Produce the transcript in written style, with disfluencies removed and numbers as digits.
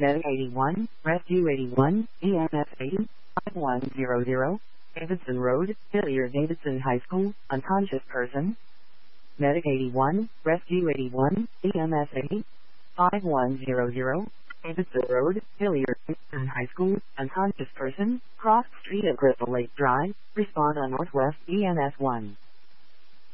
Medic 81, Rescue 81, EMS 80, 5100, Davidson Road, Hillier Davidson High School, unconscious person. Medic 81, Rescue 81, EMS 80, 5100, Davidson Road, Hillier Davidson High School, unconscious person, cross street at Crystal Lake Drive, respond on Northwest EMS 1.